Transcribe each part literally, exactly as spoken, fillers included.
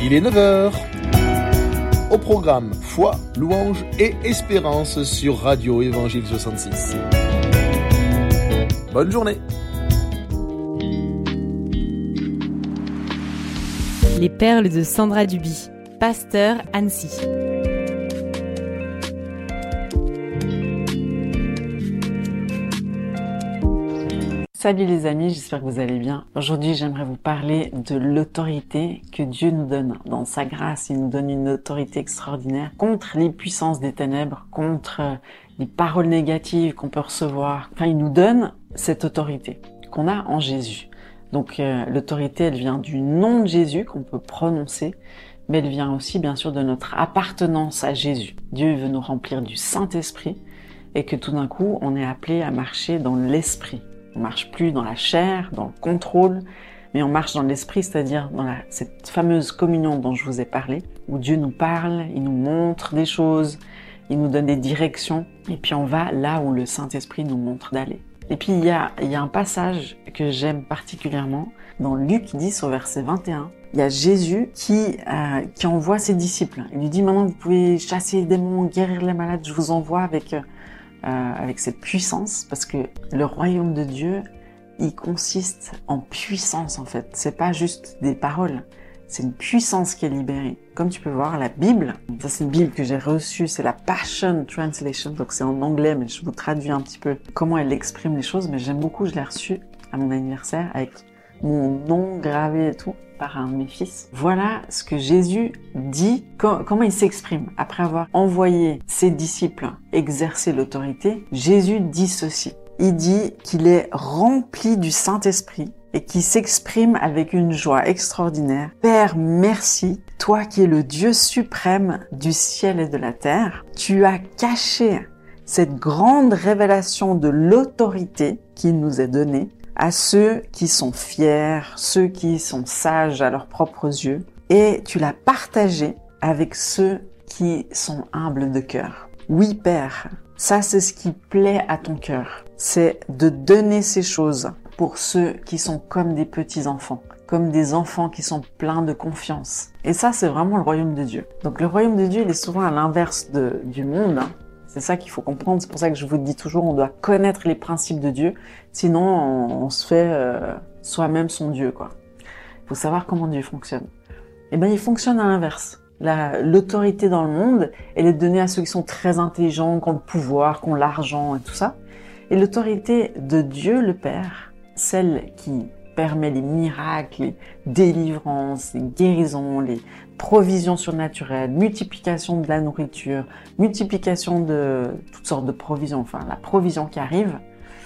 Il est neuf heures. Au programme Foi, Louange et Espérance sur Radio Évangile soixante-six. Bonne journée. Les perles de Sandra Duby, pasteur Annecy. Salut les amis, j'espère que vous allez bien. Aujourd'hui, j'aimerais vous parler de l'autorité que Dieu nous donne. Dans sa grâce, il nous donne une autorité extraordinaire contre les puissances des ténèbres, contre les paroles négatives qu'on peut recevoir. Enfin, il nous donne cette autorité qu'on a en Jésus. Donc euh, l'autorité, elle vient du nom de Jésus qu'on peut prononcer, mais elle vient aussi bien sûr de notre appartenance à Jésus. Dieu veut nous remplir du Saint-Esprit et que tout d'un coup, on est appelé à marcher dans l'Esprit. On marche plus dans la chair, dans le contrôle, mais on marche dans l'esprit, c'est-à-dire dans la, cette fameuse communion dont je vous ai parlé, où Dieu nous parle, il nous montre des choses, il nous donne des directions, et puis on va là où le Saint-Esprit nous montre d'aller. Et puis il y a, il y a un passage que j'aime particulièrement, dans Luc dix au verset vingt et un. Il y a Jésus qui, euh, qui envoie ses disciples. Il lui dit, maintenant vous pouvez chasser les démons, guérir les malades, je vous envoie avec... Euh, Euh, avec cette puissance, parce que le royaume de Dieu, il consiste en puissance en fait. C'est pas juste des paroles, c'est une puissance qui est libérée. Comme tu peux voir, la Bible, ça c'est une Bible que j'ai reçue, c'est la Passion Translation, donc c'est en anglais, mais je vous traduis un petit peu comment elle exprime les choses, mais j'aime beaucoup, je l'ai reçue à mon anniversaire avec mon nom gravé et tout par un de mes fils. Voilà ce que Jésus dit, comment il s'exprime. Après avoir envoyé ses disciples exercer l'autorité, Jésus dit ceci. Il dit qu'il est rempli du Saint-Esprit et qu'il s'exprime avec une joie extraordinaire. Père, merci, toi qui es le Dieu suprême du ciel et de la terre, tu as caché cette grande révélation de l'autorité qui nous est donnée à ceux qui sont fiers, ceux qui sont sages à leurs propres yeux, et tu l'as partagé avec ceux qui sont humbles de cœur. Oui, Père, ça c'est ce qui plaît à ton cœur, c'est de donner ces choses pour ceux qui sont comme des petits enfants, comme des enfants qui sont pleins de confiance. Et ça, c'est vraiment le royaume de Dieu. Donc le royaume de Dieu, il est souvent à l'inverse de, du monde, hein. C'est ça qu'il faut comprendre, c'est pour ça que je vous dis toujours, on doit connaître les principes de Dieu, sinon on, on se fait euh, soi-même son Dieu, quoi. Il faut savoir comment Dieu fonctionne. Eh bien, il fonctionne à l'inverse. La, l'autorité dans le monde, elle est donnée à ceux qui sont très intelligents, qui ont le pouvoir, qui ont l'argent et tout ça. Et l'autorité de Dieu, le Père, celle qui permet les miracles, les délivrances, les guérisons, les provisions surnaturelles, multiplication de la nourriture, multiplication de toutes sortes de provisions, enfin la provision qui arrive,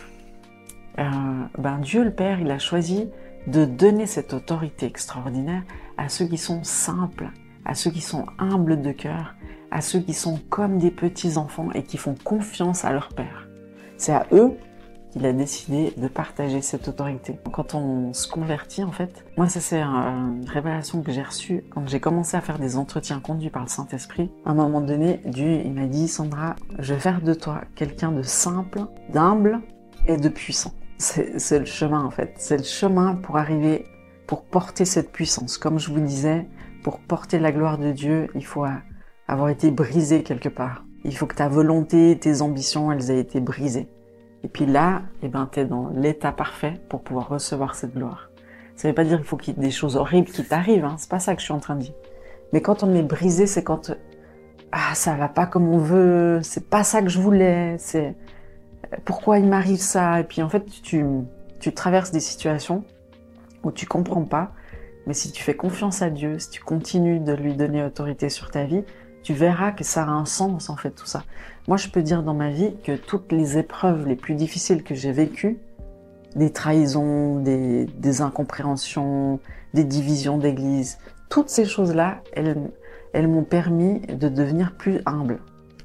euh, ben Dieu le Père, il a choisi de donner cette autorité extraordinaire à ceux qui sont simples, à ceux qui sont humbles de cœur, à ceux qui sont comme des petits enfants et qui font confiance à leur Père. C'est à eux qu'il a décidé de partager cette autorité. Quand on se convertit, en fait, moi ça c'est une révélation que j'ai reçue quand j'ai commencé à faire des entretiens conduits par le Saint-Esprit. À un moment donné, Dieu il m'a dit, Sandra, je vais faire de toi quelqu'un de simple, d'humble et de puissant. C'est, c'est le chemin en fait, c'est le chemin pour arriver, pour porter cette puissance. Comme je vous disais, pour porter la gloire de Dieu, il faut avoir été brisé quelque part. Il faut que ta volonté, tes ambitions, elles aient été brisées. Et puis là, eh ben, t'es dans l'état parfait pour pouvoir recevoir cette gloire. Ça veut pas dire qu'il faut qu'il y ait des choses horribles qui t'arrivent, hein. C'est pas ça que je suis en train de dire. Mais quand on est brisé, c'est quand, ah, ça va pas comme on veut, c'est pas ça que je voulais, c'est, pourquoi il m'arrive ça? Et puis en fait, tu, tu traverses des situations où tu comprends pas, mais si tu fais confiance à Dieu, si tu continues de lui donner autorité sur ta vie, tu verras que ça a un sens en fait tout ça. Moi je peux dire dans ma vie que toutes les épreuves les plus difficiles que j'ai vécues, des trahisons, des, des incompréhensions, des divisions d'église, toutes ces choses-là, elles, elles m'ont permis de devenir plus humble,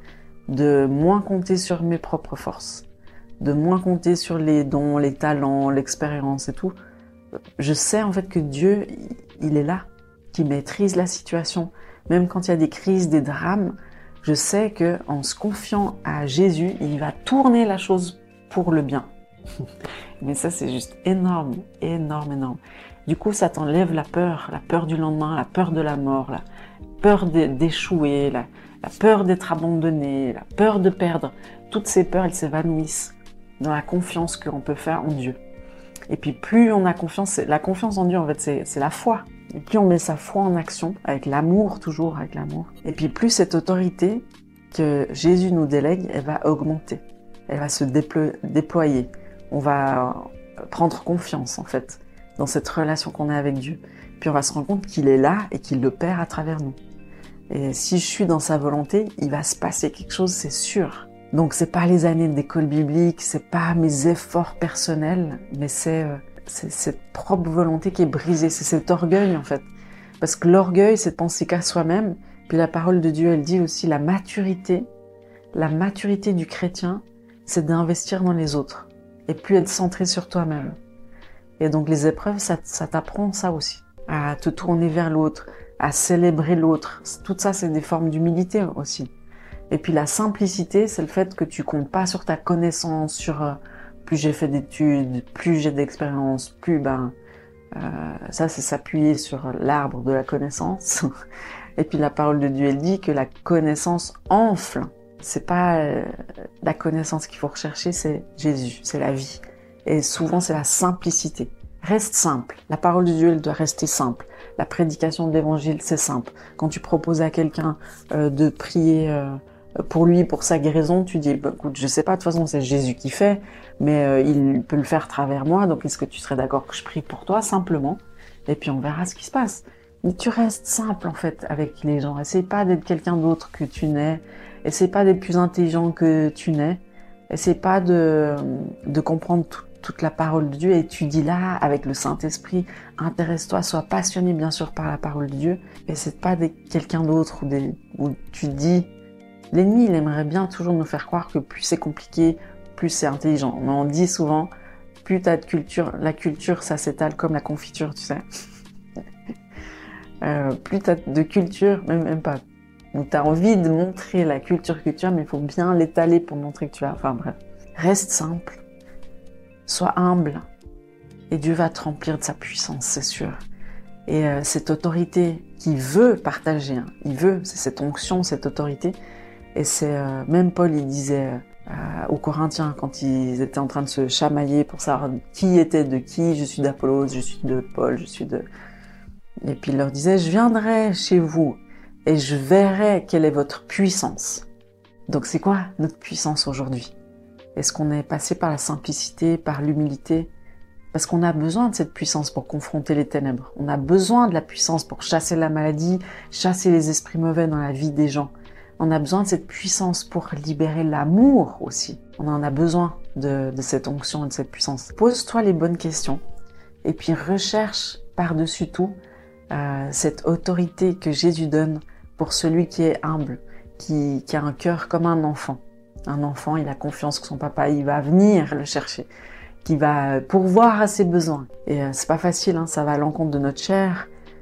de moins compter sur mes propres forces, de moins compter sur les dons, les talents, l'expérience et tout. Je sais en fait que Dieu, il est là, qui maîtrise la situation. Même quand il y a des crises, des drames, je sais que en se confiant à Jésus, il va tourner la chose pour le bien. Mais ça, c'est juste énorme, énorme, énorme. Du coup, ça t'enlève la peur, la peur du lendemain, la peur de la mort, la peur d'échouer, la, la peur d'être abandonné, la peur de perdre. Toutes ces peurs, elles s'évanouissent dans la confiance qu'on peut faire en Dieu. Et puis plus on a confiance, la confiance en Dieu, en fait, c'est, c'est la foi. Et plus on met sa foi en action, avec l'amour, toujours avec l'amour. Et puis plus cette autorité que Jésus nous délègue, elle va augmenter. Elle va se déplo- déployer. On va prendre confiance, en fait, dans cette relation qu'on a avec Dieu. Puis on va se rendre compte qu'il est là et qu'il opère à travers nous. Et si je suis dans sa volonté, il va se passer quelque chose, c'est sûr. Donc c'est pas les années d'école biblique, c'est pas mes efforts personnels, mais c'est, euh, c'est cette propre volonté qui est brisée, c'est cet orgueil en fait. Parce que l'orgueil, c'est de penser qu'à soi-même. Puis la parole de Dieu, elle dit aussi la maturité, la maturité du chrétien, c'est d'investir dans les autres et plus être centré sur toi-même. Et donc les épreuves, ça, ça t'apprend ça aussi, à te tourner vers l'autre, à célébrer l'autre. Tout ça, c'est des formes d'humilité aussi. Et puis la simplicité, c'est le fait que tu comptes pas sur ta connaissance, sur euh, plus j'ai fait d'études, plus j'ai d'expérience, plus ben euh, ça c'est s'appuyer sur l'arbre de la connaissance. Et puis la parole de Dieu elle dit que la connaissance enfle. C'est pas euh, la connaissance qu'il faut rechercher, c'est Jésus, c'est la vie. Et souvent c'est la simplicité. Reste simple. La parole de Dieu elle doit rester simple. La prédication de l'évangile c'est simple. Quand tu proposes à quelqu'un euh, de prier euh, pour lui, pour sa guérison, tu dis, bah, écoute, je sais pas, de toute façon, c'est Jésus qui fait, mais euh, il peut le faire à travers moi, donc est-ce que tu serais d'accord que je prie pour toi, simplement? Et puis on verra ce qui se passe. Mais tu restes simple, en fait, avec les gens. Essaye pas d'être quelqu'un d'autre que tu n'es. Essaye pas d'être plus intelligent que tu n'es. Essaye pas de, de comprendre tout, toute la parole de Dieu. Étudie-la avec le Saint-Esprit. Intéresse-toi, sois passionné, bien sûr, par la parole de Dieu. Essaye pas d'être quelqu'un d'autre où, des, où tu dis... L'ennemi, il aimerait bien toujours nous faire croire que plus c'est compliqué, plus c'est intelligent. Mais on dit souvent, plus t'as de culture, la culture, ça s'étale comme la confiture, tu sais. euh, plus t'as de culture, même, même pas. Donc t'as envie de montrer la culture que tu as, mais il faut bien l'étaler pour montrer que tu as. Enfin bref. Reste simple. Sois humble. Et Dieu va te remplir de sa puissance, c'est sûr. Et euh, cette autorité qu'il veut partager, hein, il veut, c'est cette onction, cette autorité. Et c'est euh, même Paul, il disait euh, aux Corinthiens quand ils étaient en train de se chamailler pour savoir qui était de qui, je suis d'Apollos, je suis de Paul, je suis de... Et puis il leur disait, je viendrai chez vous et je verrai quelle est votre puissance. Donc c'est quoi notre puissance aujourd'hui? Est-ce qu'on est passé par la simplicité, par l'humilité? Parce qu'on a besoin de cette puissance pour confronter les ténèbres. On a besoin de la puissance pour chasser la maladie, chasser les esprits mauvais dans la vie des gens. On a besoin de cette puissance pour libérer l'amour aussi. On en a besoin de, de cette onction et de cette puissance. Pose-toi les bonnes questions et puis recherche par-dessus tout euh, cette autorité que Jésus donne pour celui qui est humble, qui, qui a un cœur comme un enfant. Un enfant, il a confiance que son papa, il va venir le chercher, qui va pourvoir à ses besoins. Et euh, c'est pas facile, hein, ça va à l'encontre de notre chair,